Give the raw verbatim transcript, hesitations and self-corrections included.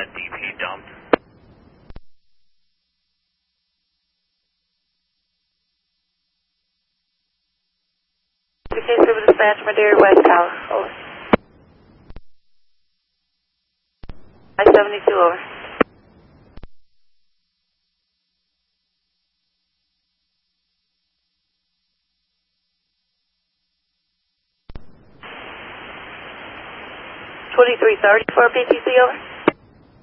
uh, D P dumped. The case over dispatch, Madeira West Tower. Over. I seventy-two, over. twenty-three thirty for B T C, over.